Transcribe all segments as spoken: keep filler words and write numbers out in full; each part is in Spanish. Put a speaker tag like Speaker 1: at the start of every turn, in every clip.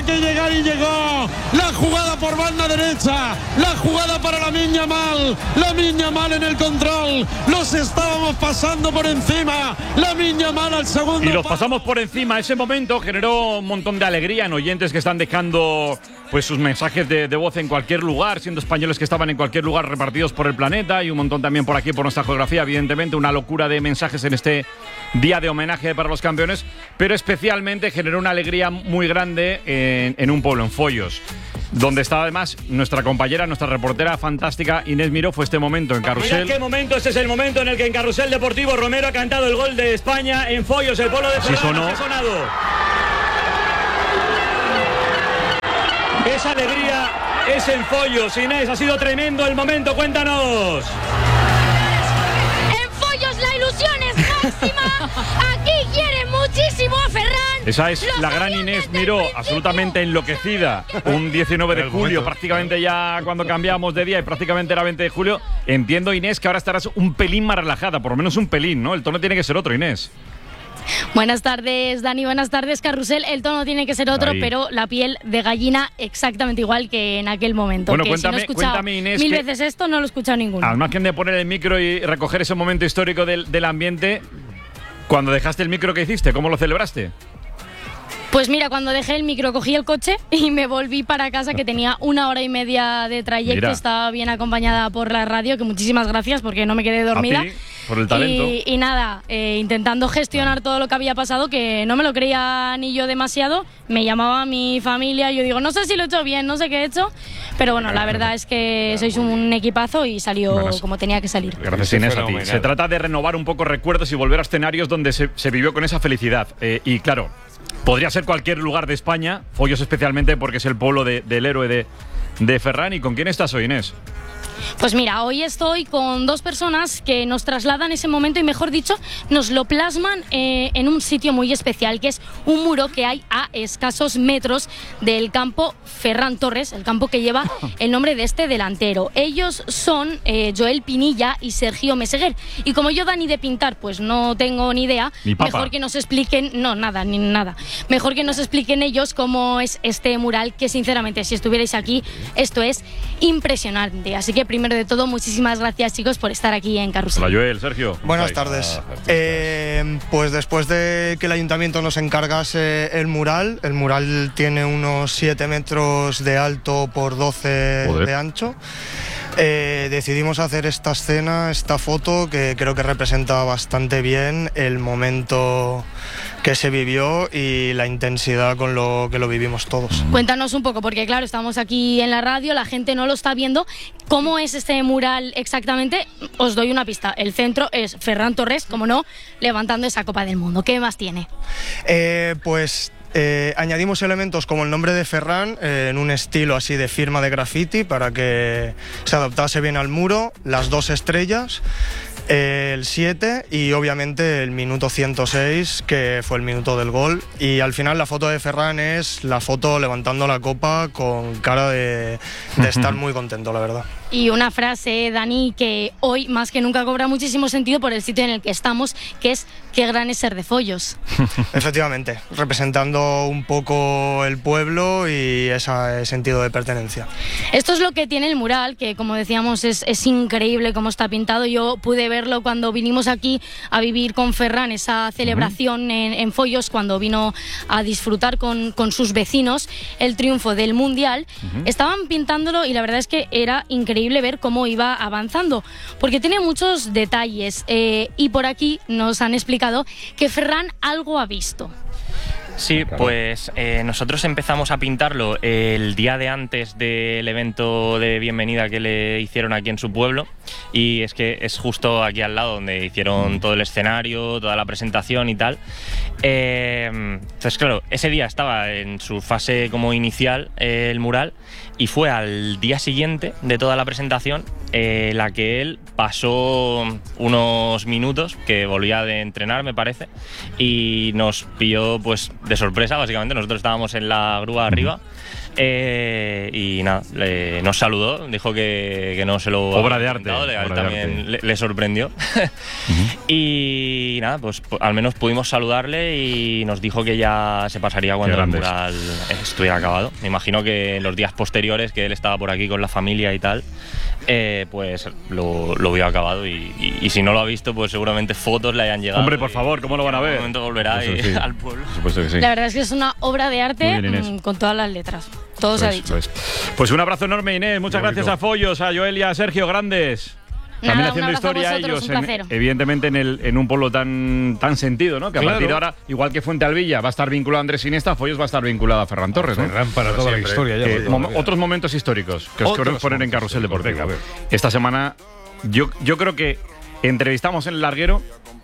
Speaker 1: que llegar y llegó. La jugada por banda derecha, la jugada para Lamine Yamal, Lamine Yamal en el control, los estábamos pasando por encima, Lamine Yamal al segundo.
Speaker 2: Y los pasamos por encima. Ese momento generó un montón de alegría en oyentes que están dejando pues sus mensajes de, de voz en cualquier lugar, siendo españoles que estaban en cualquier lugar repartidos por el planeta, y un montón también por aquí, por nuestra geografía, evidentemente, una locura de mensajes en este día de homenaje para los campeones, pero especialmente generó una alegría muy grande en, en un pueblo, en Foios, donde estaba además nuestra compañera, nuestra reportera fantástica Inés Miró. Fue este momento en Carrusel.
Speaker 3: Mirad qué momento, este es el momento en el que en Carrusel Deportivo Romero ha cantado el gol de España en Foios, el pueblo de Ferran.
Speaker 2: Sí sonó.
Speaker 3: Ha sonado. Esa alegría es en Foios. Inés, ha sido tremendo el momento, cuéntanos.
Speaker 4: En Foios la ilusión es máxima. Aquí quieren muchísimo a Ferran.
Speaker 2: Esa es la gran Inés Miró, absolutamente enloquecida. Un diecinueve de julio, prácticamente ya cuando cambiamos de día, y prácticamente era veinte de julio. Entiendo, Inés, que ahora estarás un pelín más relajada, por lo menos un pelín, ¿no? El tono tiene que ser otro, Inés.
Speaker 4: Buenas tardes, Dani, buenas tardes, Carrusel. El tono tiene que ser otro,
Speaker 2: Ahí.
Speaker 4: pero la piel de gallina exactamente igual que en aquel momento.
Speaker 2: Bueno,
Speaker 4: que
Speaker 2: cuéntame,
Speaker 4: si no he escuchado
Speaker 2: cuéntame, Inés,
Speaker 4: mil
Speaker 2: que-
Speaker 4: veces esto, no lo he escuchado ninguno.
Speaker 2: Al margen de poner el micro y recoger ese momento histórico del, del ambiente, cuando dejaste el micro, ¿qué hiciste? ¿Cómo lo celebraste?
Speaker 4: Pues mira, cuando dejé el micro cogí el coche y me volví para casa, que tenía una hora y media de trayecto.
Speaker 2: Mira.
Speaker 4: Estaba bien acompañada por la radio, que muchísimas gracias porque no me quedé dormida.
Speaker 2: A ti, por el talento.
Speaker 4: Y, y nada, eh, intentando gestionar todo lo que había pasado, que no me lo creía ni yo demasiado. Me llamaba mi familia y yo digo, no sé si lo he hecho bien, no sé qué he hecho. Pero bueno, la verdad es que sois un equipazo y salió
Speaker 2: Bueno,
Speaker 4: como tenía que salir.
Speaker 2: Gracias, Inés, a ti. Se trata de renovar un poco recuerdos y volver a escenarios donde se, se vivió con esa felicidad. Eh, y claro, podría ser cualquier lugar de España, Foios especialmente porque es el pueblo de, del héroe de, de Ferran. ¿Y con quién estás hoy, Inés?
Speaker 4: Pues mira, hoy estoy con dos personas que nos trasladan ese momento y, mejor dicho, nos lo plasman eh, en un sitio muy especial, que es un muro que hay a escasos metros del campo Ferran Torres, el campo que lleva el nombre de este delantero. Ellos son eh, Joel Pinilla y Sergio Meseguer. Y como yo, Dani, de pintar, pues no tengo ni idea,
Speaker 2: Ni papa.
Speaker 4: mejor que nos expliquen, no, nada, ni nada, mejor que nos expliquen ellos cómo es este mural, que sinceramente, si estuvierais aquí, esto es impresionante. Así que, primero de todo, muchísimas gracias, chicos, por estar aquí en Carrusel.
Speaker 2: Hola, Joel, Sergio.
Speaker 5: Buenas tardes. Eh, pues después de que el ayuntamiento nos encargase el mural, el mural tiene unos siete metros de alto por doce
Speaker 2: Joder.
Speaker 5: de ancho. Eh, decidimos hacer esta escena, esta foto, que creo que representa bastante bien el momento que se vivió y la intensidad con lo que lo vivimos todos.
Speaker 4: Cuéntanos un poco, porque claro, estamos aquí en la radio, la gente no lo está viendo. ¿Cómo es este mural exactamente? Os doy una pista. El centro es Ferran Torres, como no, levantando esa Copa del Mundo. ¿Qué más tiene?
Speaker 5: Eh, pues eh, añadimos elementos como el nombre de Ferran eh, en un estilo así de firma de graffiti para que se adaptase bien al muro, las dos estrellas, eh, el siete y obviamente el minuto ciento seis, que fue el minuto del gol. Y al final la foto de Ferran es la foto levantando la copa con cara de, de estar muy contento, la verdad.
Speaker 4: Y una frase, Dani, que hoy más que nunca cobra muchísimo sentido por el sitio en el que estamos, que es qué gran es ser de Foios.
Speaker 5: Efectivamente, representando un poco el pueblo y ese sentido de pertenencia.
Speaker 4: Esto es lo que tiene el mural, que como decíamos es, es increíble cómo está pintado. Yo pude verlo cuando vinimos aquí a vivir con Ferran esa celebración uh-huh. en, en Foios, cuando vino a disfrutar con, con sus vecinos el triunfo del Mundial. Uh-huh. Estaban pintándolo y la verdad es que era increíble ver cómo iba avanzando, porque tiene muchos detalles eh, y por aquí nos han explicado que Ferran algo ha visto.
Speaker 6: Sí, pues eh, nosotros empezamos a pintarlo el día de antes del evento de bienvenida que le hicieron aquí en su pueblo, y es que es justo aquí al lado donde hicieron todo el escenario, toda la presentación y tal. Eh, entonces, claro, ese día estaba en su fase como inicial eh, el mural, y fue al día siguiente de toda la presentación eh, la que él pasó unos minutos, que volvía de entrenar, me parece, y nos pilló pues de sorpresa, básicamente. Nosotros estábamos en la grúa arriba, Eh, y nada, le, nos saludó, dijo que, que no se lo...
Speaker 2: Obra de arte.
Speaker 6: Le,
Speaker 2: obra
Speaker 6: también
Speaker 2: de arte.
Speaker 6: Le, le sorprendió. Uh-huh. Y nada, pues al menos pudimos saludarle y nos dijo que ya se pasaría cuando el mural estuviera acabado. Me imagino que en los días posteriores, que él estaba por aquí con la familia y tal, eh, pues lo, lo vio acabado y, y, y si no lo ha visto, pues seguramente fotos le hayan llegado.
Speaker 2: Hombre, por favor, ¿cómo lo van a ver?
Speaker 6: En un momento volverá y, sí. al pueblo.
Speaker 2: Por supuesto que sí.
Speaker 4: La verdad es que es una obra de arte
Speaker 2: bien,
Speaker 4: con todas las letras. Todo pues, se ha dicho.
Speaker 2: Pues, pues un abrazo enorme, Inés. Muchas gracias a Follos, a Joel y a Sergio, grandes. También
Speaker 4: Nada,
Speaker 2: haciendo historia ellos, en, evidentemente en, el, en un pueblo tan, tan sentido, ¿no? Que a claro. partir de ahora, igual que Fuente Alvilla va a estar vinculado a Andrés Iniesta, Follos va a estar vinculado a Ferran Torres, ¿no?
Speaker 7: Ferran para toda siempre. la historia. Ya,
Speaker 2: eh, mom otros momentos históricos que os quiero poner en Carrusel Deportivo. Venga, esta semana, yo, yo creo que entrevistamos en el larguero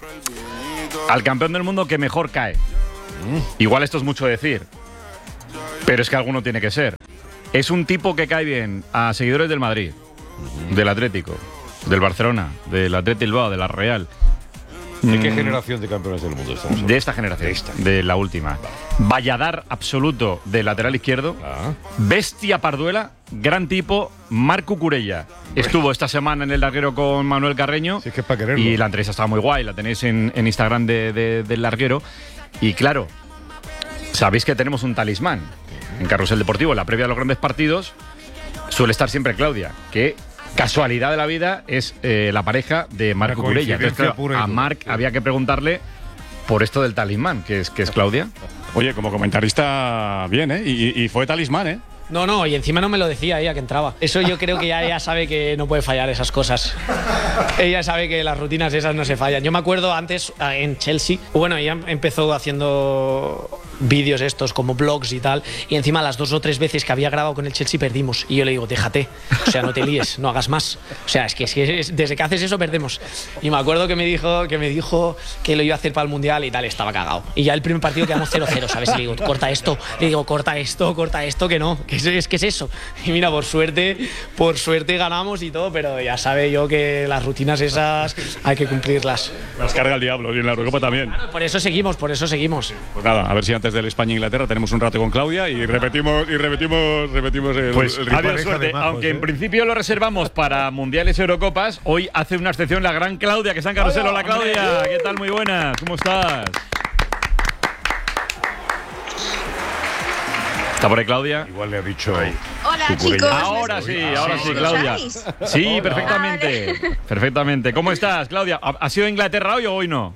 Speaker 2: al campeón del mundo que mejor cae. Mm. Igual esto es mucho decir, pero es que alguno tiene que ser. Es un tipo que cae bien a seguidores del Madrid, mm. del Atlético, del Barcelona, del Athletic Bilbao, de la Real.
Speaker 7: ¿De qué generación de campeones del mundo estamos?
Speaker 2: De esta generación, de, esta. de la última. Valladar absoluto del lateral izquierdo. Ah. Bestia Parduela, gran tipo, Marc Cucurella. Estuvo esta semana en el larguero con Manuel Carreño.
Speaker 7: Sí, es que es para quererlo.
Speaker 2: Y la entrevista estaba muy guay, la tenéis en, en Instagram de, de, del larguero. Y claro, sabéis que tenemos un talismán en Carrusel Deportivo. En la previa de los grandes partidos suele estar siempre Claudia, que... casualidad de la vida es eh, la pareja de Marc Cucurella. Entonces, claro, a Marc sí. había que preguntarle por esto del talismán, que es, que es Claudia.
Speaker 8: Oye, como comentarista, bien, ¿eh? Y, y fue talismán, ¿eh?
Speaker 9: No, no, y encima no me lo decía ella que entraba. Eso yo creo que ya ella sabe que no puede fallar esas cosas. Ella sabe que las rutinas esas no se fallan. Yo me acuerdo antes en Chelsea, bueno, ella empezó haciendo vídeos estos como blogs y tal, y encima las dos o tres veces que había grabado con el Chelsea perdimos. Y yo le digo, déjate, o sea, no te líes, no hagas más. O sea, es que, es que es, desde que haces eso perdemos. Y me acuerdo que me dijo que me dijo que lo iba a hacer para el Mundial y tal, estaba cagado. Y ya el primer partido quedamos cero cero, ¿sabes? Y le digo, corta esto, le digo, corta esto, corta esto, que no, que es que es eso. Y mira, por suerte, por suerte ganamos y todo, pero ya sabe yo que las rutinas esas hay que cumplirlas.
Speaker 8: Las carga el diablo y en la Eurocopa también.
Speaker 9: Claro, por eso seguimos, por eso seguimos.
Speaker 8: Pues nada, a ver si antes del España-Inglaterra tenemos un rato con Claudia y repetimos y repetimos, repetimos el,
Speaker 2: pues,
Speaker 8: el
Speaker 2: adiós, suerte. Majos, Aunque ¿eh? en principio lo reservamos para mundiales y Eurocopas, hoy hace una excepción la gran Claudia, que está en Carrusel. Hola, Claudia, ¿qué tal? Muy buenas, ¿cómo estás? ¿Está por ahí Claudia?
Speaker 7: Igual le ha dicho ahí.
Speaker 10: Hola, chicos.
Speaker 2: Ahora sí, ahora sí, Claudia. Sí, perfectamente. Perfectamente. ¿Cómo estás, Claudia? ¿Ha sido Inglaterra hoy o hoy no?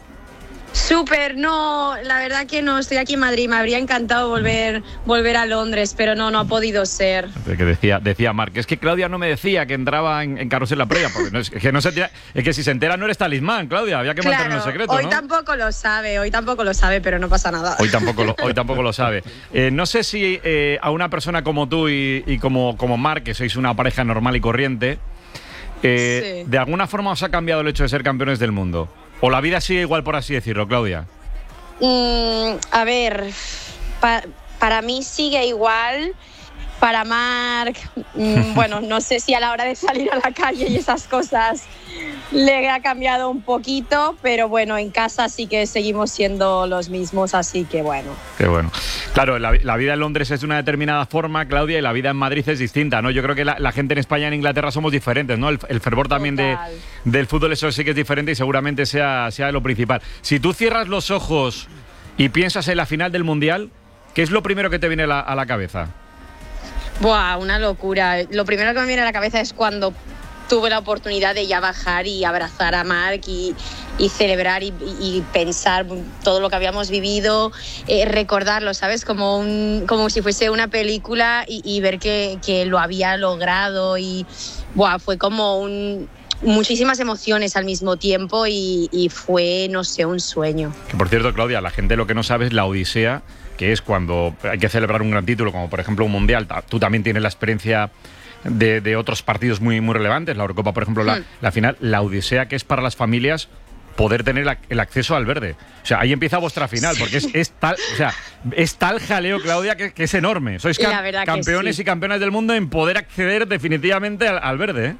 Speaker 10: Súper, no, la verdad que no, estoy aquí en Madrid, me habría encantado volver volver a Londres, pero no, no ha podido ser.
Speaker 2: Que decía, decía Marc, es que Claudia no me decía que entraba en, en Carrusel la previa, porque no, es, que no se tira, es que si se entera no eres talismán, Claudia, había que claro, mantenerlo en secreto,
Speaker 10: hoy
Speaker 2: ¿no?
Speaker 10: tampoco lo sabe, hoy tampoco lo sabe, pero no pasa nada.
Speaker 2: Hoy tampoco lo, hoy tampoco lo sabe. Eh, no sé si eh, a una persona como tú y, y como, como Marc, que sois una pareja normal y corriente, eh, sí. de alguna forma os ha cambiado el hecho de ser campeones del mundo. ¿O la vida sigue igual, por así decirlo, Claudia?
Speaker 10: Mm, a ver, pa para mí sigue igual. Para Marc, mmm, bueno, no sé si a la hora de salir a la calle y esas cosas le ha cambiado un poquito, pero bueno, en casa sí que seguimos siendo los mismos, así que bueno.
Speaker 2: Qué bueno. Claro, la, la vida en Londres es de una determinada forma, Claudia, y la vida en Madrid es distinta, ¿no? Yo creo que la, la gente en España y en Inglaterra somos diferentes, ¿no? El, el fervor también de, del fútbol, eso sí que es diferente y seguramente sea, sea lo principal. Si tú cierras los ojos y piensas en la final del Mundial, ¿qué es lo primero que te viene a la, a la cabeza?
Speaker 10: Buah, una locura. Lo primero que me viene a la cabeza es cuando tuve la oportunidad de ya bajar y abrazar a Marc y, y celebrar y, y pensar todo lo que habíamos vivido, eh, recordarlo, ¿sabes? Como, un, como si fuese una película y, y ver que, que lo había logrado y buah, fue como un... muchísimas emociones al mismo tiempo y, y fue, no sé, un sueño.
Speaker 2: Que por cierto, Claudia, la gente lo que no sabe es la odisea, que es cuando hay que celebrar un gran título, como por ejemplo un Mundial. Tú también tienes la experiencia de, de otros partidos muy, muy relevantes, la Eurocopa, por ejemplo, la, mm. la final, la odisea que es para las familias poder tener la, el acceso al verde. O sea, ahí empieza vuestra final, porque es, es tal, o sea, es tal jaleo, Claudia, que, que es enorme. Sois cam campeones sí. y campeonas del mundo en poder acceder definitivamente al, al verde, ¿eh?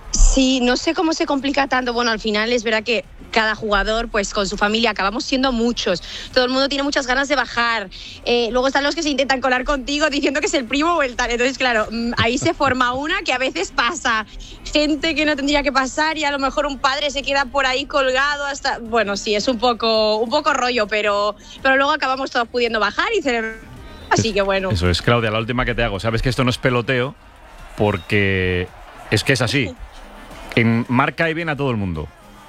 Speaker 10: Sí, no sé cómo se complica tanto. Bueno, al final es verdad que cada jugador, pues con su familia, acabamos siendo muchos. Todo el mundo tiene muchas ganas de bajar. Eh, luego están los que se intentan colar contigo diciendo que es el primo o el tal. Entonces, claro, ahí se forma una que a veces pasa. Gente que no tendría que pasar y a lo mejor un padre se queda por ahí colgado hasta... Bueno, sí, es un poco, un poco rollo, pero, pero luego acabamos todos pudiendo bajar y celebrar. Así que bueno.
Speaker 2: Eso es, Claudia, la última que te hago. Sabes que esto no es peloteo porque es que es así. En marca y bien a todo el mundo.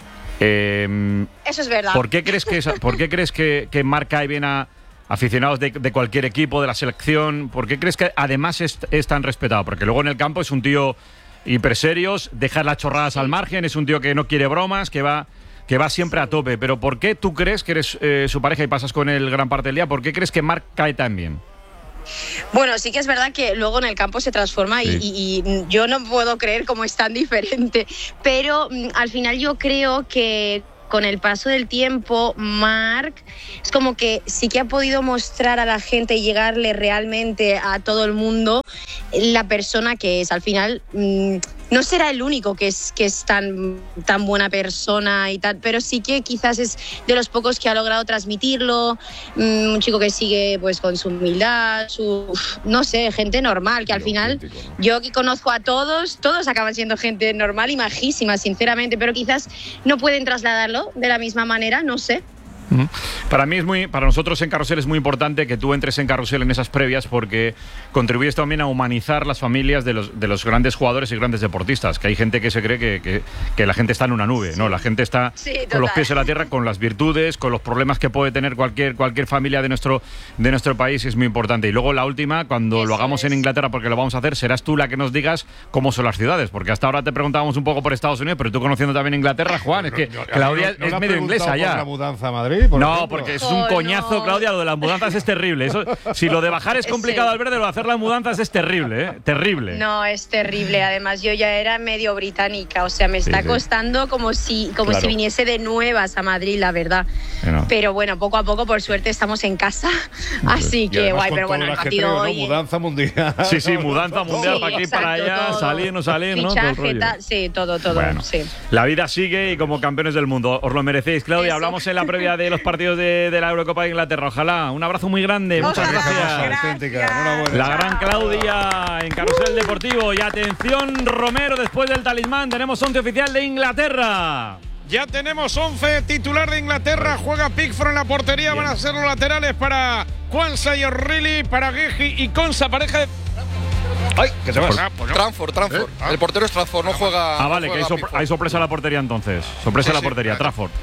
Speaker 2: Eh,
Speaker 10: Eso es verdad.
Speaker 2: ¿Por qué crees que, esa, ¿por qué crees que, que marca y bien a aficionados de, de cualquier equipo, de la selección? ¿Por qué crees que además es, es tan respetado? Porque luego en el campo es un tío hiperserios, deja las chorradas al margen, es un tío que no quiere bromas, que va, que va siempre a tope. Pero ¿por qué tú crees que eres eh, su pareja y pasas con él gran parte del día? ¿Por qué crees que Marc cae tan bien?
Speaker 10: Bueno, sí que es verdad que luego en el campo se transforma y,
Speaker 2: Sí.
Speaker 10: y, y yo no puedo creer cómo es tan diferente, pero mm, al final yo creo que con el paso del tiempo, Marc es como que sí que ha podido mostrar a la gente y llegarle realmente a todo el mundo la persona que es. Al final, mmm, no será el único que es, que es tan, tan buena persona y tal, pero sí que quizás es de los pocos que ha logrado transmitirlo. Mmm, un chico que sigue pues con su humildad, su, no sé, gente normal, que al final yo que conozco a todos, todos acaban siendo gente normal y majísima, sinceramente, pero quizás no pueden trasladarlo de la misma manera, no sé.
Speaker 2: Uh-huh. Para mí es muy, para nosotros en Carrusel es muy importante que tú entres en Carrusel en esas previas porque contribuyes también a humanizar las familias de los, de los grandes jugadores y grandes deportistas, que hay gente que se cree que, que, que la gente está en una nube, no, la gente está
Speaker 10: Sí,
Speaker 2: con los
Speaker 10: total.
Speaker 2: pies en la tierra, con las virtudes, con los problemas que puede tener cualquier, cualquier familia de nuestro, de nuestro país, es muy importante. Y luego la última, cuando
Speaker 10: Eso
Speaker 2: lo hagamos
Speaker 10: es.
Speaker 2: en Inglaterra, porque lo vamos a hacer, serás tú la que nos digas cómo son las ciudades, porque hasta ahora te preguntábamos un poco por Estados Unidos, pero tú conociendo también Inglaterra, Juan, es que Claudia
Speaker 7: ¿No- no le
Speaker 2: es
Speaker 7: has
Speaker 2: medio
Speaker 7: preguntado
Speaker 2: inglesa
Speaker 7: por
Speaker 2: ya.
Speaker 7: la mudanza a Madrid? por
Speaker 2: No,
Speaker 7: ejemplo?
Speaker 2: porque es un
Speaker 10: Oh,
Speaker 2: coñazo,
Speaker 10: no.
Speaker 2: Claudia, lo de las mudanzas es terrible. Eso, si lo de bajar es
Speaker 10: Es
Speaker 2: complicado
Speaker 10: sí.
Speaker 2: al verde, lo de hacer las mudanzas es terrible, ¿eh? Terrible.
Speaker 10: No, es terrible. Además, yo ya era medio británica, o sea, me está
Speaker 2: sí.
Speaker 10: costando como si, como
Speaker 2: Claro.
Speaker 10: si viniese de nuevas a Madrid, la verdad.
Speaker 2: Bueno.
Speaker 10: Pero bueno, poco a poco, por suerte, estamos en casa. Así
Speaker 7: Y
Speaker 10: que
Speaker 7: además
Speaker 10: guay,
Speaker 7: con
Speaker 10: pero
Speaker 7: todo
Speaker 10: bueno, el
Speaker 7: el
Speaker 10: partido
Speaker 7: ajetreo, ¿no?
Speaker 10: hoy.
Speaker 7: Mudanza mundial.
Speaker 2: Sí, sí, mudanza mundial
Speaker 10: Sí,
Speaker 2: para aquí,
Speaker 10: exacto,
Speaker 2: para allá,
Speaker 10: todo.
Speaker 2: salir, no salir, ¿no? Todo el
Speaker 10: Fichaje,
Speaker 2: rollo.
Speaker 10: tal, sí, todo, todo.
Speaker 2: Bueno,
Speaker 10: Sí.
Speaker 2: la vida sigue y como campeones del mundo, os lo merecéis, Claudia.
Speaker 10: Eso.
Speaker 2: Hablamos en la previa de los partidos de, de la Eurocopa de Inglaterra. Ojalá. Un abrazo muy grande. Muchas
Speaker 10: Ojalá.
Speaker 2: gracias.
Speaker 7: Auténtica, enhorabuena.
Speaker 2: La gran Claudia en Carrusel Deportivo. Y atención, Romero, después del talismán, tenemos once oficial de Inglaterra.
Speaker 1: Ya tenemos once titular de Inglaterra. Juega Pickford en la portería. Van a ser los laterales para Kwanzaa y O'Reilly, para Geji y Konsa, pareja de...
Speaker 7: Ay, que se va.
Speaker 1: Ah, pues no.
Speaker 11: Trafford, Trafford.
Speaker 1: ¿Eh? Ah.
Speaker 11: El portero es Trafford, no juega.
Speaker 2: Ah,
Speaker 11: no
Speaker 2: vale, que hay,
Speaker 11: juega
Speaker 2: sor-
Speaker 11: Pickford.
Speaker 2: hay sorpresa en la portería entonces. Sorpresa en
Speaker 1: Sí,
Speaker 2: la
Speaker 1: sí,
Speaker 2: portería,
Speaker 1: claro.
Speaker 2: Trafford.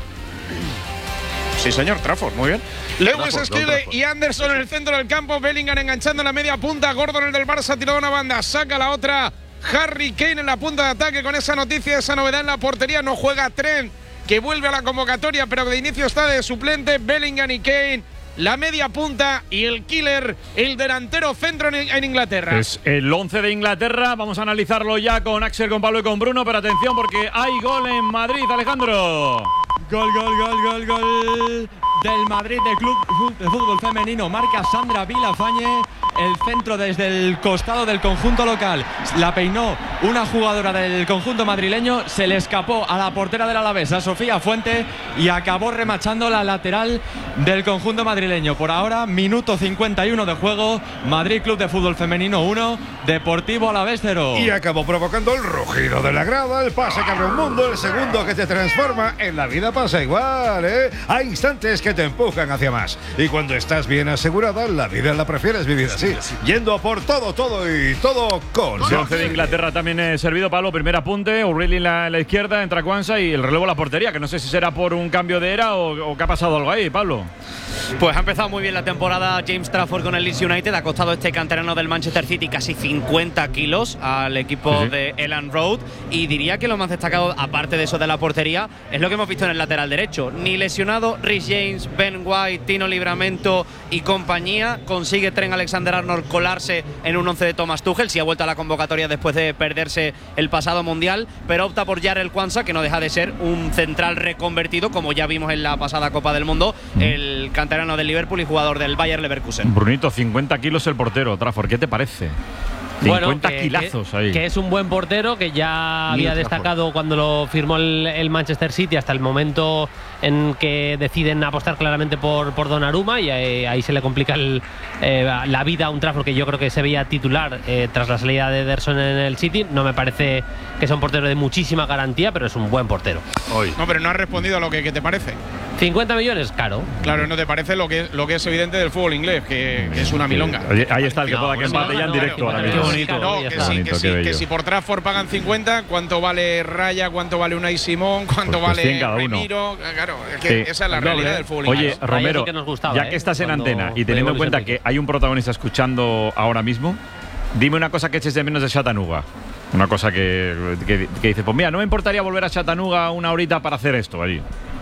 Speaker 1: Sí, señor, Trafford, muy bien. Lewis
Speaker 7: Trafford,
Speaker 1: Skelly
Speaker 7: no, Trafford.
Speaker 1: y Anderson en el centro del campo. Bellingham enganchando en la media punta. Gordon, el del Barça, ha tirado una banda, saca la otra. Harry Kane en la punta de ataque con esa noticia, esa novedad en la portería. No juega Trent, que vuelve a la convocatoria, pero de inicio está de suplente. Bellingham y Kane, la media punta y el killer, el delantero centro en, en Inglaterra.
Speaker 2: Es el once de Inglaterra. Vamos a analizarlo ya con Axel, con Pablo y con Bruno. Pero atención porque hay gol en Madrid, Alejandro.
Speaker 12: Gol, gol, gol, gol, gol del Madrid de Club de Fútbol Femenino. Marca Sandra Vilafañe. El centro desde el costado del conjunto local. La peinó una jugadora del conjunto madrileño. Se le escapó a la portera del Alavés, a Sofía Fuente, y acabó remachando la lateral del conjunto madrileño. Por ahora, minuto cincuenta y uno de juego. Madrid Club de Fútbol Femenino uno, Deportivo Alavés cero.
Speaker 7: Y acabó provocando el rugido de la grada, el pase que abre un mundo, el segundo que te transforma. En la vida pasa igual, ¿eh? Hay instantes que te empujan hacia más. Y cuando estás bien asegurada, la vida la prefieres vivir así, yendo a por todo, todo y todo con...
Speaker 2: El once de Inglaterra también he servido, Pablo. Primer apunte, O'Reilly en la, en la izquierda, entra Kwanzaa y el relevo a la portería, que no sé si será por un cambio de era o, o que ha pasado algo ahí, Pablo.
Speaker 13: Pues ha empezado muy bien la temporada James Trafford con el Leeds United. Ha costado este canterano del Manchester City casi cincuenta kilos al equipo
Speaker 2: Sí, sí.
Speaker 13: de Elland Road. Y diría que lo más destacado, aparte de eso de la portería, es lo que hemos visto en el lateral derecho. Ni lesionado Rhys James, Ben White, Tino Livramento y compañía. Consigue Trent Alexander-Arnold colarse en un once de Thomas Tuchel. Sí ha vuelto a la convocatoria después de perderse el pasado Mundial, pero opta por Jarell Kwanzaa, que no deja de ser un central reconvertido, como ya vimos en la pasada Copa del Mundo, el canterano del Liverpool y jugador del Bayer Leverkusen.
Speaker 2: Brunito, cincuenta kilos el portero, Trafford. ¿Qué te parece? cincuenta
Speaker 11: que,
Speaker 2: kilazos
Speaker 11: que,
Speaker 2: ahí.
Speaker 11: que es un buen portero, que ya
Speaker 2: Neil
Speaker 11: había destacado cuando lo firmó el, el Manchester City hasta el momento en que deciden apostar claramente por, por Donnarumma, y ahí, ahí se le complica el, eh, la vida a un Trafford que yo creo que se veía titular eh, tras la salida de Ederson en el City. No me parece que sea un portero de muchísima garantía, pero es un buen portero.
Speaker 14: Hoy. No, pero no has respondido a lo que, que te parece.
Speaker 11: cincuenta millones, caro.
Speaker 14: Claro, no te parece lo que, lo que es evidente del fútbol inglés, que, que es una milonga.
Speaker 2: Oye, ahí está el que
Speaker 14: No,
Speaker 2: pueda que
Speaker 14: pues
Speaker 2: empate
Speaker 14: no,
Speaker 2: ya en
Speaker 14: no,
Speaker 2: directo
Speaker 14: no,
Speaker 2: ahora
Speaker 14: qué
Speaker 2: mismo.
Speaker 14: bonito. No, que, sí, que, sí, que si por Trafford pagan cincuenta, ¿cuánto vale Raya? ¿Cuánto vale Unai Simón? ¿Cuánto
Speaker 2: Pues
Speaker 14: vale
Speaker 2: cada uno.
Speaker 14: Remiro? Claro, es que
Speaker 2: Sí.
Speaker 14: esa es la realidad del fútbol
Speaker 2: Oye,
Speaker 14: inglés.
Speaker 2: Romero,
Speaker 11: que nos gustaba,
Speaker 2: ya
Speaker 11: ¿eh?
Speaker 2: que estás en
Speaker 11: Cuando
Speaker 2: antena y teniendo en
Speaker 11: veíamos
Speaker 2: cuenta
Speaker 11: Luis
Speaker 2: que hay un protagonista escuchando ahora mismo, dime una cosa que eches de menos de Chattanooga. Una cosa que, que, que dice, pues mira, no me importaría volver a Chattanooga una horita para hacer esto allí.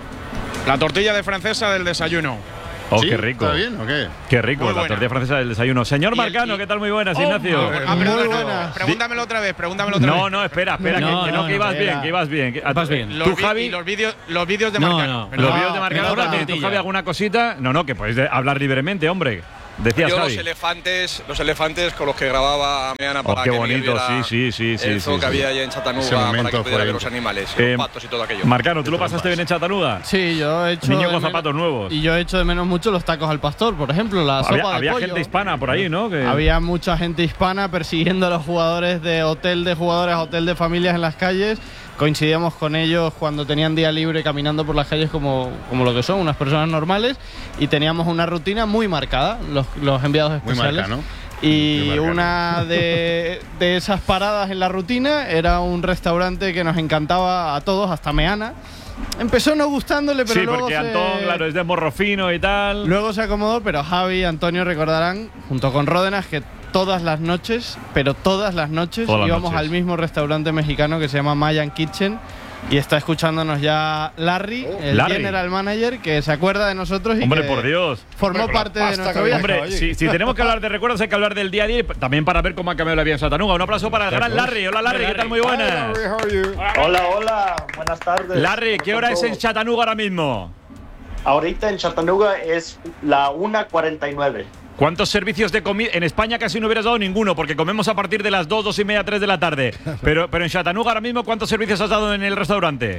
Speaker 14: La tortilla de francesa del desayuno.
Speaker 2: Oh,
Speaker 14: ¿Sí?
Speaker 2: qué rico.
Speaker 14: ¿Está bien o qué?
Speaker 2: Qué rico,
Speaker 14: Muy
Speaker 2: la
Speaker 14: buena.
Speaker 2: tortilla francesa del desayuno. Señor Marcano, ¿qué tal? Muy buenas,
Speaker 14: Oh,
Speaker 2: Ignacio.
Speaker 14: ah, perdona, no, pregúntamelo otra vez, pregúntamelo otra vez.
Speaker 2: No, no, espera, espera,
Speaker 14: No,
Speaker 2: que, que
Speaker 14: no,
Speaker 2: no, que
Speaker 14: no,
Speaker 2: ibas
Speaker 14: espera.
Speaker 2: bien, que ibas bien. Que-
Speaker 14: Vas bien.
Speaker 2: Tú,
Speaker 14: Los vi-
Speaker 2: Javi.
Speaker 14: y los vídeos los vídeos de
Speaker 2: No,
Speaker 14: Marcano.
Speaker 2: no. Los vídeos de Marcano
Speaker 14: Mejor la
Speaker 2: también. ¿Tú,
Speaker 14: tortilla.
Speaker 2: Javi, alguna cosita? No, no, que podéis de- hablar libremente, hombre. Decías,
Speaker 15: Yo
Speaker 2: Javi.
Speaker 15: los elefantes, los elefantes con los que grababa Meana para
Speaker 2: Oh, qué
Speaker 15: que Miguel
Speaker 2: bonito,
Speaker 15: viera
Speaker 2: sí, sí, sí, sí.
Speaker 15: el zoo
Speaker 2: sí,
Speaker 15: que
Speaker 2: sí.
Speaker 15: había allá en
Speaker 2: Ese
Speaker 15: Chattanooga para
Speaker 2: momento
Speaker 15: que pudiera
Speaker 2: fue-
Speaker 15: ver los animales,
Speaker 2: Eh,
Speaker 15: los patos y todo aquello.
Speaker 2: Marcano, ¿tú lo pasaste bien en Chattanooga?
Speaker 16: Sí, yo he hecho.
Speaker 2: Niño
Speaker 16: de
Speaker 2: con
Speaker 16: menos-
Speaker 2: zapatos nuevos.
Speaker 16: Y yo he hecho de menos mucho los tacos al pastor, por ejemplo, la sopa
Speaker 2: Había,
Speaker 16: de
Speaker 2: había
Speaker 16: pollo.
Speaker 2: gente hispana por ahí, ¿no? Que-
Speaker 16: Había mucha gente hispana persiguiendo a los jugadores de hotel de jugadores a hotel de familias en las calles. Coincidíamos con ellos cuando tenían día libre caminando por las calles como, como lo que son, unas personas normales, y teníamos una rutina muy marcada, los, los enviados
Speaker 17: Muy
Speaker 16: especiales.
Speaker 17: marca, ¿no?
Speaker 16: Y
Speaker 17: Muy marcada.
Speaker 16: una de, de esas paradas en la rutina era un restaurante que nos encantaba a todos, hasta Meana. Empezó no gustándole, pero
Speaker 2: Sí,
Speaker 16: luego
Speaker 2: porque
Speaker 16: se-
Speaker 2: Antón, claro, es de morro fino y tal.
Speaker 16: Luego se acomodó, pero Javi y Antonio recordarán, junto con Ródenas, que todas las noches, pero todas las noches,
Speaker 2: Todas las
Speaker 16: íbamos
Speaker 2: noches.
Speaker 16: al mismo restaurante mexicano que se llama Mayan Kitchen. Y está escuchándonos ya Larry, el
Speaker 2: Larry.
Speaker 16: general manager, que se acuerda de nosotros y
Speaker 2: Hombre,
Speaker 16: que
Speaker 2: por Dios.
Speaker 16: formó
Speaker 2: Hombre, con la
Speaker 16: parte de
Speaker 2: pasta
Speaker 16: nuestro
Speaker 2: que
Speaker 16: viaje.
Speaker 2: Hombre, si, si tenemos que hablar de recuerdos, hay que hablar del día a día y también para ver cómo ha cambiado la vida en Chattanooga. Un aplauso para el gran Larry. Hola, Larry, ¿qué tal? Muy buenas.
Speaker 18: Hola, hola, buenas tardes.
Speaker 2: Larry, ¿qué
Speaker 18: ¿Cómo
Speaker 2: hora es
Speaker 18: están
Speaker 2: en
Speaker 18: todos?
Speaker 2: Chattanooga ahora mismo?
Speaker 18: Ahorita en Chattanooga es la una cuarenta y nueve.
Speaker 2: ¿Cuántos servicios de comida? En España casi no hubieras dado ninguno, porque comemos a partir de las dos, dos y media, tres de la tarde. Pero, pero en Chattanooga ahora mismo, ¿cuántos servicios has dado en el restaurante?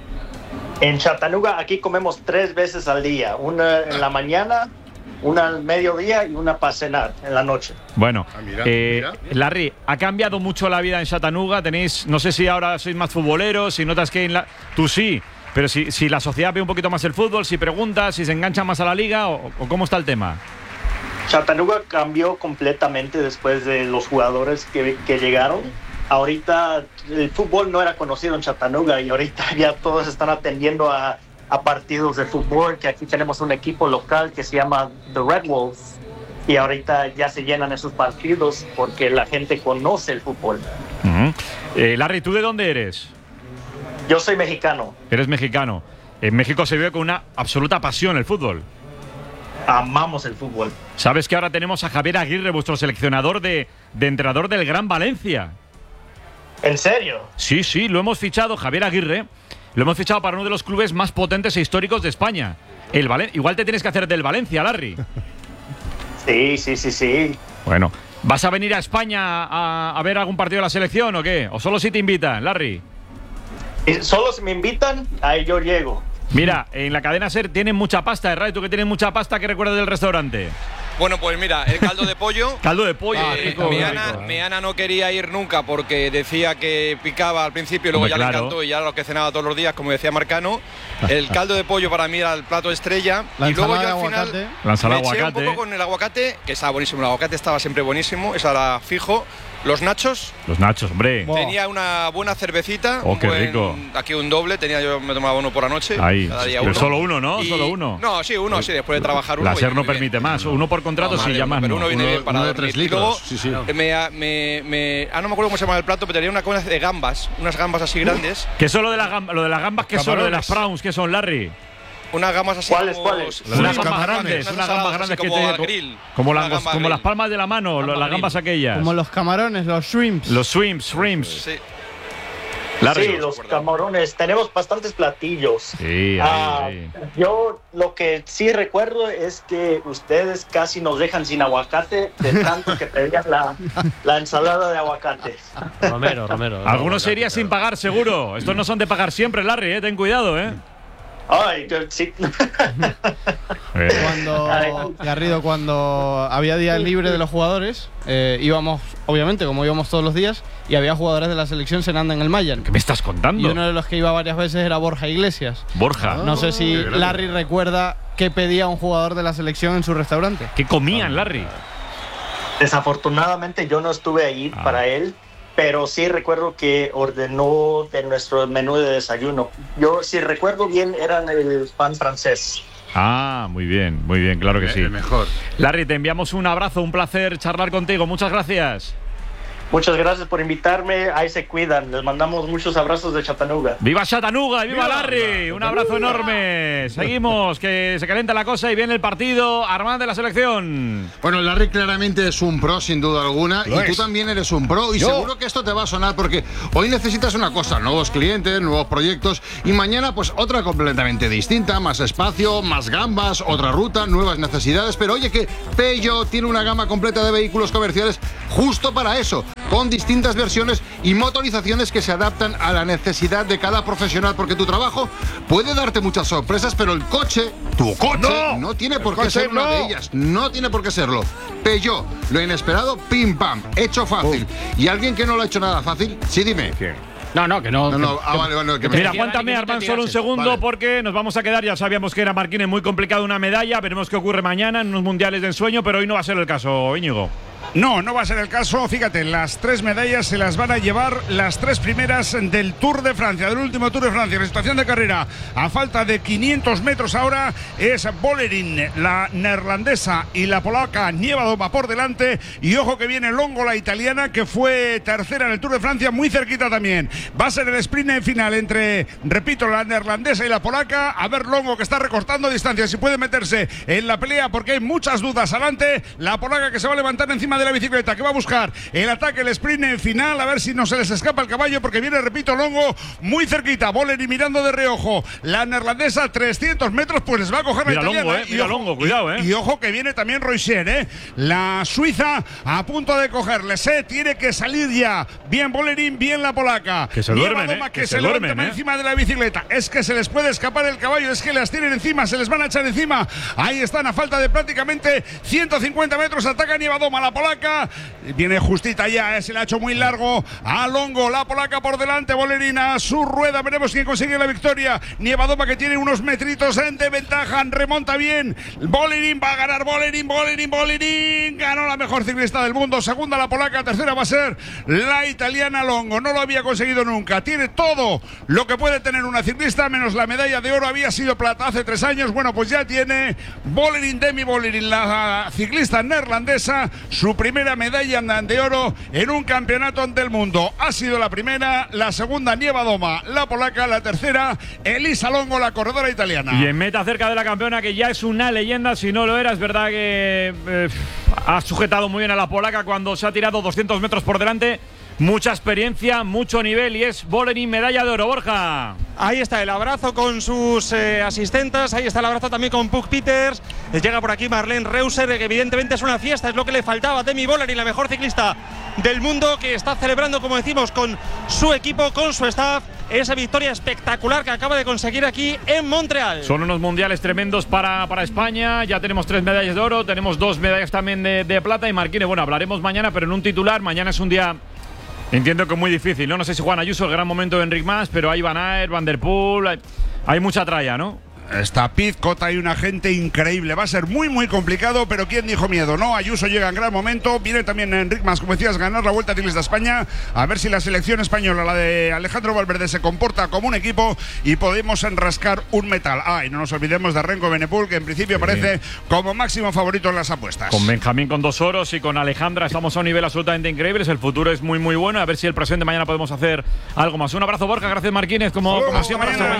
Speaker 18: En Chattanooga aquí comemos tres veces al día, una en la mañana, una al mediodía y una para cenar en la noche.
Speaker 2: Bueno,
Speaker 18: mira,
Speaker 2: eh, Larry, ¿ha cambiado mucho la vida en Chattanooga? Tenéis, no sé si ahora sois más futboleros, si notas que en la, tú sí, pero si, si la sociedad ve un poquito más el fútbol, si preguntas, si se engancha más a la liga, o, o cómo está el tema.
Speaker 18: Chattanooga cambió completamente después de los jugadores que, que llegaron. Ahorita el fútbol no era conocido en Chattanooga y ahorita ya todos están atendiendo a, a partidos de fútbol, que aquí tenemos un equipo local que se llama The Red Wolves y ahorita ya se llenan esos partidos porque la gente conoce el fútbol.
Speaker 2: Ujú. Eh, Larry, ¿tú de dónde eres?
Speaker 18: Yo soy mexicano,
Speaker 2: Eres mexicano. En México se vive con una absoluta pasión el fútbol.
Speaker 18: amamos el fútbol.
Speaker 2: ¿Sabes que ahora tenemos a Javier Aguirre, vuestro seleccionador de, de entrenador del Gran Valencia?
Speaker 18: ¿En serio?
Speaker 2: Sí, sí, lo hemos fichado, Javier Aguirre. Lo hemos fichado para uno de los clubes más potentes e históricos de España. El Valen- Igual te tienes que hacer del Valencia, Larry.
Speaker 18: Sí, sí, sí, sí.
Speaker 2: Bueno, ¿vas a venir a España a, a ver algún partido de la selección o qué? ¿O solo si te invitan, Larry?
Speaker 18: Y solo si me invitan, ahí yo llego.
Speaker 2: Mira, en la cadena SER tienen mucha pasta, ¿eh, Ray? Tú que tienes mucha pasta, ¿qué recuerdas del restaurante?
Speaker 15: Bueno, pues mira, el caldo de pollo.
Speaker 2: Caldo de pollo,
Speaker 15: Eh,
Speaker 2: rico,
Speaker 15: Meana,
Speaker 2: rico.
Speaker 15: Meana no quería ir nunca porque decía que picaba al principio y luego
Speaker 2: Hombre,
Speaker 15: ya
Speaker 2: claro.
Speaker 15: le encantó y ya era lo que cenaba todos los días, como decía Marcano. El caldo de pollo para mí era el plato estrella.
Speaker 16: La
Speaker 15: y luego yo
Speaker 16: ensalada
Speaker 15: al
Speaker 16: de
Speaker 15: final
Speaker 16: aguacate.
Speaker 2: La ensalada
Speaker 15: me eché
Speaker 2: aguacate.
Speaker 15: un poco con el aguacate, que estaba buenísimo. El aguacate estaba siempre buenísimo, esa era fijo. Los nachos.
Speaker 2: Los nachos, hombre.
Speaker 15: Tenía una buena cervecita.
Speaker 2: Oh,
Speaker 15: un
Speaker 2: qué
Speaker 15: buen-
Speaker 2: rico.
Speaker 15: Aquí un doble, tenía yo me tomaba uno por la noche.
Speaker 2: Ahí.
Speaker 15: Cada día
Speaker 2: Pero
Speaker 15: uno.
Speaker 2: solo uno, ¿no?
Speaker 15: Y-
Speaker 2: Solo uno.
Speaker 15: No, sí, uno, sí, después de trabajar uno.
Speaker 2: La SER
Speaker 15: oye,
Speaker 2: no
Speaker 15: muy bien.
Speaker 2: permite más. Uno por contrato,
Speaker 15: No,
Speaker 2: sí,
Speaker 15: madre
Speaker 2: ya
Speaker 15: mía,
Speaker 2: más
Speaker 15: pero
Speaker 2: no.
Speaker 15: uno viene bien para
Speaker 2: uno de
Speaker 15: dormir.
Speaker 2: tres
Speaker 15: Y luego,
Speaker 2: litros. Sí, sí.
Speaker 15: eh, me, me, me- ah, no me acuerdo cómo se llama el plato, pero tenía una cosa de gambas, unas gambas así grandes.
Speaker 2: ¿Qué son lo de, la gamba- lo de las gambas? ¿Qué son lo de las prawns? ¿Qué son, Larry?
Speaker 15: Unas gambas así
Speaker 18: ¿Cuáles,
Speaker 15: como,
Speaker 18: cuáles?
Speaker 2: Unas
Speaker 15: unas
Speaker 2: gambas grandes, unas gambas grandes que
Speaker 15: como
Speaker 2: te-
Speaker 15: al grill.
Speaker 2: Como,
Speaker 15: Una
Speaker 2: las,
Speaker 15: gamba
Speaker 2: como
Speaker 15: grill.
Speaker 2: las palmas de la mano, lo- las gambas aquellas.
Speaker 16: Como los camarones, los shrimps.
Speaker 2: Los shrimps, shrimps.
Speaker 15: Sí.
Speaker 2: Larry.
Speaker 18: Sí, los camarones, tenemos bastantes platillos.
Speaker 2: Sí,
Speaker 18: Ah,
Speaker 2: ahí, ahí.
Speaker 18: yo lo que sí recuerdo es que ustedes casi nos dejan sin aguacate de tanto que pedían la, la ensalada de aguacate.
Speaker 11: Romero, Romero.
Speaker 2: Algunos se iría sin pagar, seguro. Estos no son de pagar siempre, Larry, ¿eh? Ten cuidado, ¿eh?
Speaker 18: Ay, yo sí.
Speaker 16: Cuando, Garrido, cuando había días libres de los jugadores, eh, íbamos, obviamente, como íbamos todos los días, y había jugadores de la selección cenando en el Mayan.
Speaker 2: ¿Qué me estás contando?
Speaker 16: Y uno de los que iba varias veces era Borja Iglesias.
Speaker 2: Borja.
Speaker 16: No sé si
Speaker 2: Qué grande.
Speaker 16: Larry recuerda qué pedía un jugador de la selección en su restaurante.
Speaker 2: ¿Qué comían, Larry?
Speaker 18: Desafortunadamente yo no estuve ahí
Speaker 2: Ah.
Speaker 18: para él, pero sí recuerdo que ordenó de nuestro menú de desayuno. Yo, si recuerdo bien, eran el pan francés.
Speaker 2: Ah, muy bien, muy bien, claro que sí.
Speaker 7: El mejor.
Speaker 2: Larry, te enviamos un abrazo, un placer charlar contigo. Muchas gracias.
Speaker 18: Muchas gracias por invitarme. Ahí se cuidan. Les mandamos muchos abrazos de Chattanooga.
Speaker 2: ¡Viva Chattanooga y viva,
Speaker 18: ¡Viva!
Speaker 2: Larry! Un abrazo enorme. Seguimos, que se calienta la cosa y viene el partido. Armand de la selección.
Speaker 17: Bueno, Larry claramente es un pro, sin duda alguna.
Speaker 2: Lo
Speaker 17: y tú
Speaker 2: es.
Speaker 17: también eres un pro. Y
Speaker 2: Yo.
Speaker 17: seguro que esto te va a sonar porque hoy necesitas una cosa, nuevos clientes, nuevos proyectos. Y mañana, pues otra completamente distinta. Más espacio, más gambas, otra ruta, nuevas necesidades. Pero oye, que Peugeot tiene una gama completa de vehículos comerciales justo para eso. Con distintas versiones y motorizaciones que se adaptan a la necesidad de cada profesional, porque tu trabajo puede darte muchas sorpresas, pero el coche, tu coche, no, no tiene por
Speaker 7: El
Speaker 17: qué
Speaker 7: coche
Speaker 17: ser una
Speaker 7: no.
Speaker 17: de ellas. No tiene por qué serlo. Peugeot, lo inesperado, pim pam, hecho fácil. ¿Y alguien que no lo ha hecho nada fácil? Sí, dime.
Speaker 8: No, no, que no.
Speaker 17: No, no,
Speaker 8: que-
Speaker 17: ah, vale, vale, que me-
Speaker 2: Mira, aguántame, Armand, solo un segundo,
Speaker 17: Vale.
Speaker 2: porque nos vamos a quedar. Ya sabíamos que era Marquines muy complicado una medalla. Veremos qué ocurre mañana en unos mundiales de ensueño, pero hoy no va a ser el caso, Íñigo.
Speaker 7: No, no va a ser el caso. Fíjate, las tres medallas se las van a llevar las tres primeras del Tour de Francia, del último Tour de Francia. La situación de carrera, a falta de quinientos metros ahora, es Bolerín, la neerlandesa, y la polaca Nievadoma por delante. Y ojo que viene Longo, la italiana, que fue tercera en el Tour de Francia, muy cerquita también. Va a ser el sprint en final entre, repito, la neerlandesa y la polaca. A ver Longo, que está recortando distancias, si puede meterse en la pelea, porque hay muchas dudas adelante. La polaca que se va a levantar encima de la bicicleta, que va a buscar el ataque, el sprint en final, a ver si no se les escapa el caballo, porque viene, repito, Longo muy cerquita. Bolerín mirando de reojo. La neerlandesa, trescientos metros, pues les va a coger
Speaker 2: Mira
Speaker 7: la italiana.
Speaker 2: Longo, eh,
Speaker 7: Y
Speaker 2: mira
Speaker 7: ojo-
Speaker 2: Longo, cuidado, eh.
Speaker 7: Y, y ojo que viene también Roiser, eh. La suiza a punto de cogerle. Se tiene que salir ya. Bien Bolerín, bien la polaca.
Speaker 2: Que se duermen,
Speaker 7: Nievadoma,
Speaker 2: eh,
Speaker 7: que,
Speaker 2: que
Speaker 7: se,
Speaker 2: se
Speaker 7: levanta
Speaker 2: duermen,
Speaker 7: más
Speaker 2: eh.
Speaker 7: encima de la bicicleta. Es que se les puede escapar el caballo, es que las tienen encima, se les van a echar encima. Ahí están, a falta de prácticamente ciento cincuenta metros. Ataca Nievadoma, la polaca. Viene justita ya, eh, se le ha hecho muy largo a Longo, la polaca por delante. Bolerín a su rueda, veremos quién consigue la victoria. Nievadoma, que tiene unos metritos de ventaja, remonta bien. Bolerín va a ganar, Bolerín, Bolerín, Bolerín. Ganó la mejor ciclista del mundo. Segunda la polaca, tercera va a ser la italiana Longo. No lo había conseguido nunca. Tiene todo lo que puede tener una ciclista, menos la medalla de oro. Había sido plata hace tres años. Bueno, pues ya tiene Bolerín, Demi Bolerín, la ciclista neerlandesa, su primera medalla de oro en un campeonato del mundo. Ha sido la primera, la segunda Nievadoma, la polaca, la tercera Elisa Longo, la corredora italiana.
Speaker 2: Y en meta cerca de la campeona, que ya es una leyenda, si no lo era, es verdad que eh, ha sujetado muy bien a la polaca cuando se ha tirado doscientos metros por delante. Mucha experiencia, mucho nivel, y es Bolerín, medalla de oro, Borja.
Speaker 19: Ahí está el abrazo con sus eh, asistentes, ahí está el abrazo también con Puk Peters. Llega por aquí Marlene Reuser, que evidentemente es una fiesta, es lo que le faltaba a Demi Bolerín, la mejor ciclista del mundo, que está celebrando, como decimos, con su equipo, con su staff, esa victoria espectacular que acaba de conseguir aquí en Montreal.
Speaker 2: Son unos mundiales tremendos para, para España. Ya tenemos tres medallas de oro, tenemos dos medallas también de, de plata. Y Marquines, bueno, hablaremos mañana, pero en un titular. Mañana es un día, entiendo que muy difícil, ¿no? No sé si Juan Ayuso, el gran momento de Enric Mas, pero hay Van Aert, Van der Poel, hay, hay mucha tralla, ¿no?
Speaker 7: Está Pizcot, hay una gente increíble. Va a ser muy, muy complicado, pero ¿quién dijo miedo? No, Ayuso llega en gran momento. Viene también Enric Mas, como decías, ganar la Vuelta Ciclista a España. A ver si la selección española, la de Alejandro Valverde, se comporta como un equipo y podemos enrascar un metal. Ah, y no nos olvidemos de Renko Benepul, que en principio
Speaker 2: Sí.
Speaker 7: aparece como máximo favorito en las apuestas.
Speaker 2: Con Benjamín con dos oros y con Alejandra estamos a un nivel absolutamente increíble. El futuro es muy, muy bueno. A ver si el presente mañana podemos hacer algo más. Un abrazo, Borja. Gracias, Marquines. Como,
Speaker 7: Hasta
Speaker 2: como
Speaker 7: luego,
Speaker 2: siempre, hasta
Speaker 7: mañana.
Speaker 2: mañana.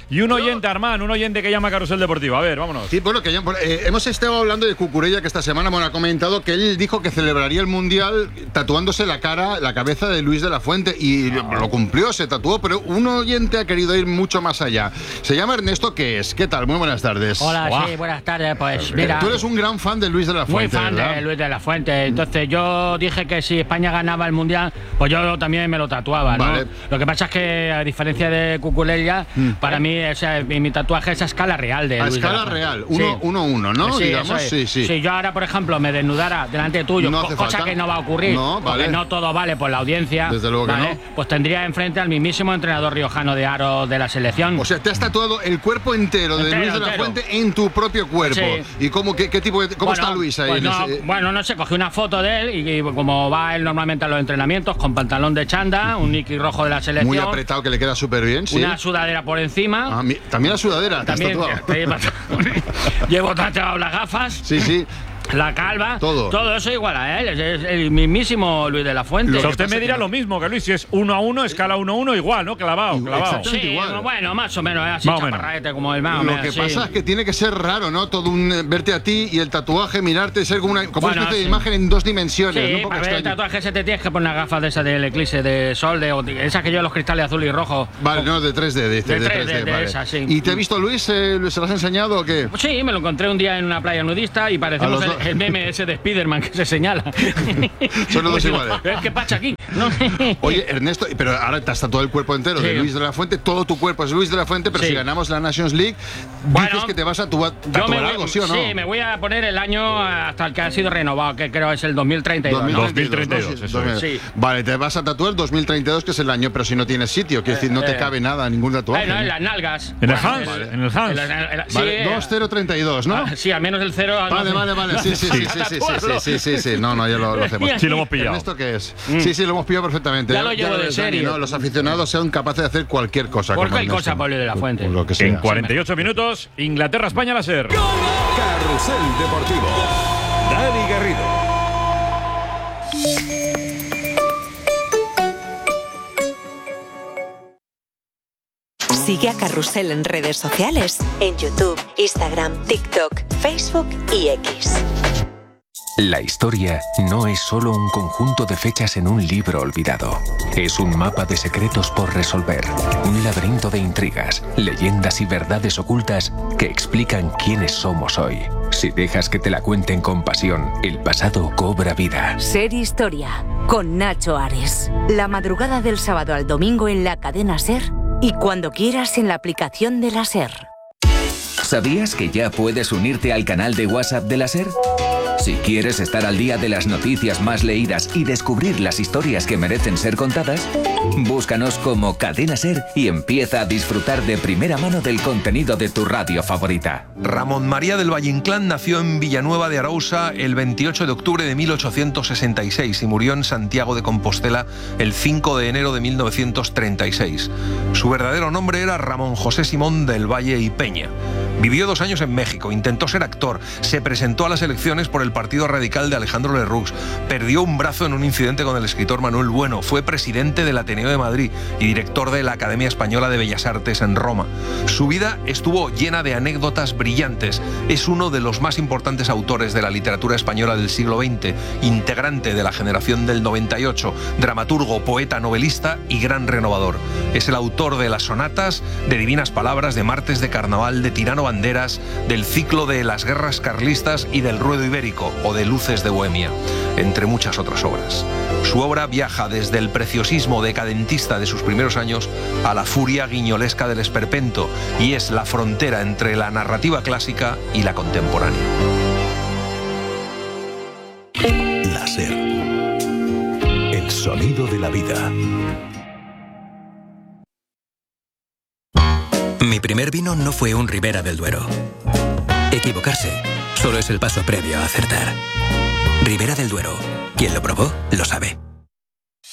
Speaker 2: Y un oyente, Armán, un oyente que llama a Carrusel Deportivo. A ver, vámonos.
Speaker 17: Sí, bueno, que ya, eh, hemos estado hablando de Cucurella, que esta semana bueno, ha comentado que él dijo que celebraría el Mundial tatuándose la cara, la cabeza de Luis de la Fuente, y ah. lo cumplió, se tatuó, pero un oyente ha querido ir mucho más allá. Se llama Ernesto, ¿qué es? ¿Qué tal? Muy buenas tardes.
Speaker 20: Hola, wow. sí, buenas tardes. Pues mira,
Speaker 17: tú eres un gran fan de Luis de la Fuente,
Speaker 20: muy fan
Speaker 17: ¿verdad?
Speaker 20: de Luis de la Fuente. Entonces yo dije que si España ganaba el Mundial, pues yo también me lo tatuaba, ¿no? Vale. Lo que pasa es que, a diferencia de Cucurella, mm. para mí, o sea, mi tatuaje es a escala real de
Speaker 17: a
Speaker 20: Luis
Speaker 17: escala
Speaker 20: de la
Speaker 17: real, uno,
Speaker 20: sí.
Speaker 17: uno, uno, ¿no?
Speaker 20: Sí,
Speaker 17: Digamos,
Speaker 20: es.
Speaker 17: sí, sí.
Speaker 20: Si yo ahora, por ejemplo, me desnudara delante tuyo,
Speaker 17: no
Speaker 20: co cosa
Speaker 17: falta.
Speaker 20: que no va a ocurrir,
Speaker 17: no, vale.
Speaker 20: porque no todo vale por la audiencia,
Speaker 17: desde luego
Speaker 20: ¿vale?
Speaker 17: que no.
Speaker 20: Pues tendría enfrente al mismísimo entrenador riojano de aro de la selección.
Speaker 17: O sea, te has tatuado el cuerpo entero, entero de Luis de la entero. Fuente en tu propio cuerpo. Sí. ¿Y cómo, qué, qué tipo de, cómo bueno, está Luis ahí?
Speaker 20: Pues
Speaker 17: en
Speaker 20: no,
Speaker 17: ese...
Speaker 20: Bueno, no sé, cogí una foto de él y, y como va él normalmente a los entrenamientos, con pantalón de chanda, un Nike rojo de la selección.
Speaker 17: Muy apretado, que le queda súper bien, sí.
Speaker 20: Una sudadera por encima.
Speaker 17: Ah, mi, también la sudadera,
Speaker 20: también,
Speaker 17: te has tatuado.
Speaker 20: Llevo tatuado las gafas.
Speaker 17: Sí, sí.
Speaker 20: La calva,
Speaker 17: todo.
Speaker 20: todo eso igual a él, es, es el mismísimo Luis de la Fuente.
Speaker 2: O sea, usted me dirá que... lo mismo que Luis, si es uno a uno, escala uno a uno, igual, ¿no? Clavado, clavado.
Speaker 20: Sí,
Speaker 2: igual.
Speaker 20: bueno, más o menos, así chaparraete como el más.
Speaker 17: Lo que
Speaker 20: sí.
Speaker 17: pasa es que tiene que ser raro, ¿no? Todo un verte a ti y el tatuaje, mirarte, ser como una, como bueno, una especie sí. de imagen en dos dimensiones.
Speaker 20: Sí,
Speaker 17: ¿no?
Speaker 20: para ver el tatuaje ese te tienes que poner gafas de esas del eclipse de sol, de, de esas que yo los cristales azul y rojo.
Speaker 17: Vale, no, de tres D, dice,
Speaker 20: de,
Speaker 17: de
Speaker 20: tres D,
Speaker 17: de,
Speaker 20: de
Speaker 17: vale.
Speaker 20: esa, sí.
Speaker 17: ¿Y te ha visto Luis? Eh, ¿Se lo has enseñado o qué?
Speaker 20: Sí, me lo encontré un día en una playa nudista y parecemos el, el meme ese de Spiderman que se señala.
Speaker 17: Son los dos iguales.
Speaker 20: ¿Qué pasa aquí? No.
Speaker 17: Oye, Ernesto, pero ahora te has tatuado el cuerpo entero sí. de Luis de la Fuente, todo tu cuerpo es Luis de la Fuente, pero sí. si ganamos la Nations League,
Speaker 20: bueno,
Speaker 17: dices que te vas a tatuar algo, ¿sí o no?
Speaker 20: Sí, me voy a poner el año hasta el que ha sido renovado, que creo es el dos mil treinta y dos.
Speaker 2: dos mil treinta y dos, ¿no?
Speaker 17: eso es. Sí. Vale, te vas a tatuar dos mil treinta y dos, que es el año, pero si no tienes sitio, que es decir, no te cabe nada, ningún tatuaje.
Speaker 20: Bueno, en las nalgas.
Speaker 2: En el Hans, vale. en el Hans.
Speaker 20: En el, en el, sí,
Speaker 17: vale, dos cero treinta y dos, ¿no?
Speaker 20: Ah, sí, al menos el cero.
Speaker 17: Vale,
Speaker 20: no,
Speaker 17: vale, vale, sí, sí, sí, sí, sí, sí, sí, sí, sí, no, no, ya lo, lo hacemos.
Speaker 2: Sí, lo hemos pillado.
Speaker 17: ¿Esto qué es? Mm. Sí, sí, lo hemos pillado perfectamente.
Speaker 20: Ya lo llevo de serio.
Speaker 17: ¿no? Los aficionados sean capaces de hacer cualquier cosa.
Speaker 20: Cualquier cosa, Pablo de la Fuente.
Speaker 17: Lo que sea.
Speaker 2: En cuarenta y ocho minutos, Inglaterra-España la SER.
Speaker 21: Carrusel Deportivo. Dani Garrido.
Speaker 22: Sigue a Carrusel en redes sociales, en YouTube, Instagram, TikTok, Facebook y X.
Speaker 23: La historia no es solo un conjunto de fechas en un libro olvidado. Es un mapa de secretos por resolver, un laberinto de intrigas, leyendas y verdades ocultas que explican quiénes somos hoy. Si dejas que te la cuenten con pasión, el pasado cobra vida.
Speaker 22: Ser Historia, con Nacho Ares. La madrugada del sábado al domingo en la cadena SER y cuando quieras en la aplicación de la SER.
Speaker 24: ¿Sabías que ya puedes unirte al canal de WhatsApp de la SER? Si quieres estar al día de las noticias más leídas y descubrir las historias que merecen ser contadas, búscanos como Cadena SER y empieza a disfrutar de primera mano del contenido de tu radio favorita.
Speaker 25: Ramón María del Valle Inclán nació en Villanueva de Arousa el veintiocho de octubre de mil ochocientos sesenta y seis y murió en Santiago de Compostela el cinco de enero de mil novecientos treinta y seis. Su verdadero nombre era Ramón José Simón del Valle y Peña. Vivió dos años en México, intentó ser actor, se presentó a las elecciones por el Partido Radical de Alejandro Lerroux, perdió un brazo en un incidente con el escritor Manuel Bueno, fue presidente del Ateneo de Madrid y director de la Academia Española de Bellas Artes en Roma. Su vida estuvo llena de anécdotas brillantes. Es uno de los más importantes autores de la literatura española del siglo veinte, integrante de la generación del noventa y ocho, dramaturgo, poeta, novelista y gran renovador. Es el autor de las sonatas, de Divinas Palabras, de Martes de Carnaval, de Tirano Banderas, del ciclo de Las Guerras Carlistas y del Ruedo Ibérico, o de Luces de Bohemia, entre muchas otras obras. Su obra viaja desde el preciosismo decadentista de sus primeros años a la furia guiñolesca del esperpento y es la frontera entre la narrativa clásica y la contemporánea.
Speaker 21: La SER. El sonido de la vida.
Speaker 26: Mi primer vino no fue un Ribera del Duero. Equivocarse solo es el paso previo a acertar. Ribera del Duero. Quien lo probó, lo sabe.